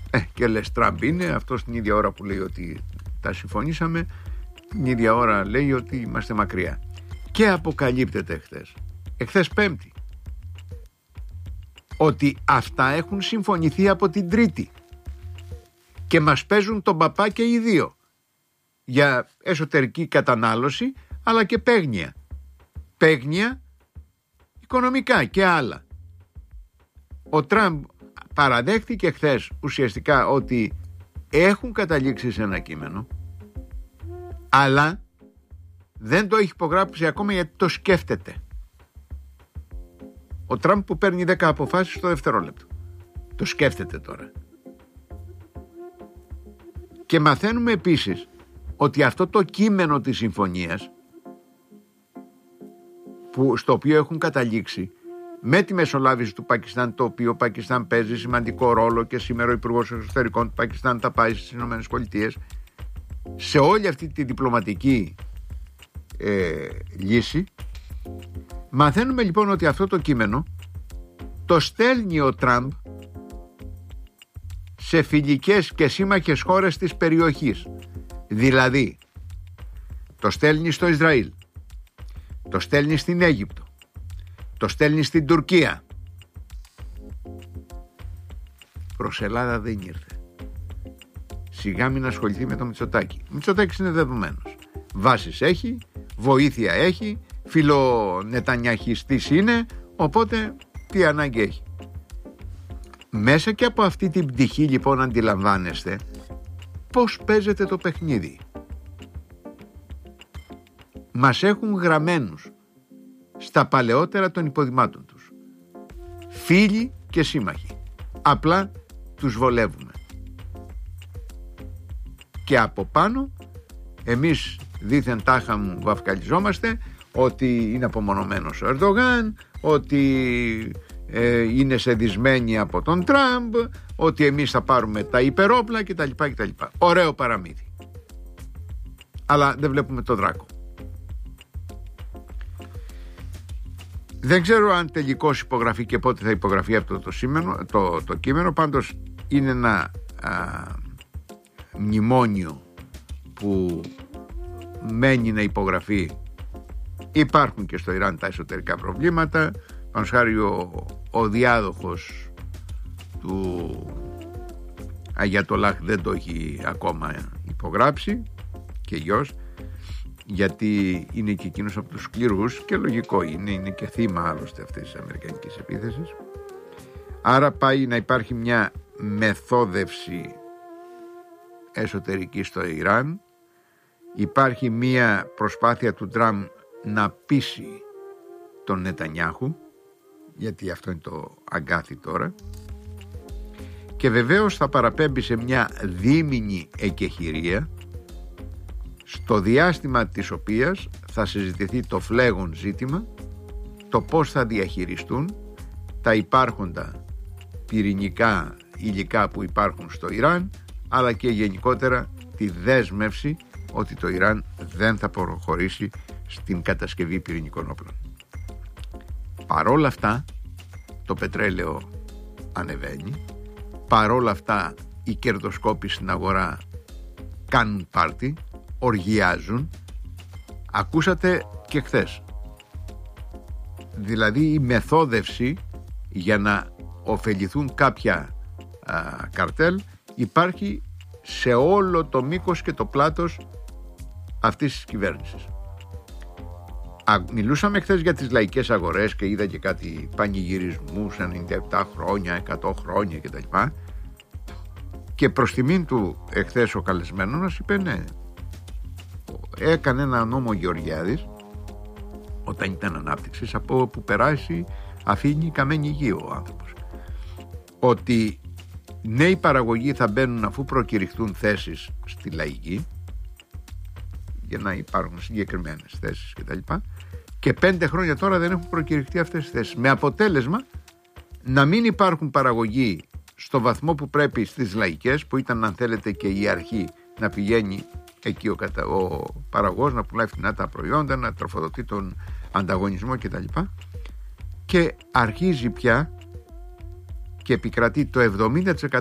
Και λες Τραμπ είναι, αυτός την ίδια ώρα που λέει ότι τα συμφωνήσαμε, την ίδια ώρα λέει ότι είμαστε μακριά. Και αποκαλύπτεται εχθές Πέμπτη, ότι αυτά έχουν συμφωνηθεί από την Τρίτη και μας παίζουν τον παπά και οι δύο για εσωτερική κατανάλωση, αλλά και παίγνια οικονομικά και άλλα. Ο Τραμπ παραδέχτηκε χθες ουσιαστικά ότι έχουν καταλήξει σε ένα κείμενο, αλλά δεν το έχει υπογράψει ακόμα γιατί το σκέφτεται. Ο Τραμπ που παίρνει 10 αποφάσεις στο δευτερόλεπτο. Το σκέφτεται τώρα. Και μαθαίνουμε επίσης ότι αυτό το κείμενο της συμφωνίας, στο οποίο έχουν καταλήξει με τη μεσολάβηση του Πακιστάν, το οποίο ο Πακιστάν παίζει σημαντικό ρόλο και σήμερα ο Υπουργός Εξωτερικών του Πακιστάν θα πάει στις ΗΠΑ, σε όλη αυτή τη διπλωματική λύση, μαθαίνουμε λοιπόν ότι αυτό το κείμενο το στέλνει ο Τραμπ σε φιλικές και σύμμαχες χώρες της περιοχής. Δηλαδή το στέλνει στο Ισραήλ, το στέλνει στην Αίγυπτο, το στέλνει στην Τουρκία. Προς Ελλάδα δεν ήρθε. Σιγά μην ασχοληθεί με το Μητσοτάκη. Ο Μητσοτάκης είναι δεδομένος. Βάσεις έχει, βοήθεια έχει, φιλονετανιαχιστής είναι, οπότε τι ανάγκη έχει. Μέσα και από αυτή την πτυχή λοιπόν αντιλαμβάνεστε πώς παίζεται το παιχνίδι. Μας έχουν γραμμένους στα παλαιότερα των υποδημάτων τους, φίλοι και σύμμαχοι, απλά τους βολεύουμε. Και από πάνω εμείς δήθεν τάχα μου βαφκαλιζόμαστε ότι είναι απομονωμένος ο Ερντογάν, ότι είναι σεδισμένοι από τον Τραμπ, ότι εμείς θα πάρουμε τα υπερόπλα κτλ. Ωραίο παραμύθι, αλλά δεν βλέπουμε το δράκο. Δεν ξέρω αν τελικώς υπογραφεί και πότε θα υπογραφεί αυτό το κείμενο. Πάντως είναι ένα μνημόνιο που μένει να υπογραφεί. Υπάρχουν και στο Ιράν τα εσωτερικά προβλήματα. Πάνω χάρη ο διάδοχος του Αγιατολάχ δεν το έχει ακόμα υπογράψει, και γιος, γιατί είναι και εκείνος από τους σκληρούς, και λογικό είναι και θύμα άλλωστε αυτής της αμερικανικής επίθεσης. Άρα πάει να υπάρχει μια μεθόδευση εσωτερική στο Ιράν. Υπάρχει μια προσπάθεια του Τραμπ να πείσει τον Νετανιάχου, γιατί αυτό είναι το αγκάθι τώρα, και βεβαίως θα παραπέμπει σε μια δίμηνη εκεχηρία, στο διάστημα της οποίας θα συζητηθεί το φλέγον ζήτημα, το πώς θα διαχειριστούν τα υπάρχοντα πυρηνικά υλικά που υπάρχουν στο Ιράν, αλλά και γενικότερα τη δέσμευση ότι το Ιράν δεν θα προχωρήσει στην κατασκευή πυρηνικών όπλων. Παρόλα αυτά το πετρέλαιο ανεβαίνει, παρόλα αυτά οι κερδοσκόποι στην αγορά κάνουν πάρτι, οργιάζουν. Ακούσατε και χθες, δηλαδή η μεθόδευση για να ωφεληθούν κάποια καρτέλ υπάρχει σε όλο το μήκος και το πλάτος αυτής της κυβέρνησης. Μιλούσαμε χθες για τις λαϊκές αγορές και είδα και κάτι πανηγυρισμούς 97 χρόνια, 100 χρόνια κτλ. Και προς τιμήν του εχθές ο καλεσμένος μας είπε ναι, έκανε ένα νόμο Γεωργιάδης όταν ήταν ανάπτυξης, από που περάσει αφήνει καμένη γη ο άνθρωπος, ότι νέοι παραγωγοί θα μπαίνουν αφού προκηρυχθούν θέσεις στη λαϊκή, για να υπάρχουν συγκεκριμένες θέσεις κτλ. Και 5 χρόνια τώρα δεν έχουν προκηρυχθεί αυτές τις θέσεις, με αποτέλεσμα να μην υπάρχουν παραγωγοί στο βαθμό που πρέπει στις λαϊκές, που ήταν αν θέλετε και η αρχή, να πηγαίνει εκεί ο παραγωγός να πουλάει φθηνά τα προϊόντα, να τροφοδοτεί τον ανταγωνισμό κτλ. Και αρχίζει πια και επικρατεί το 70%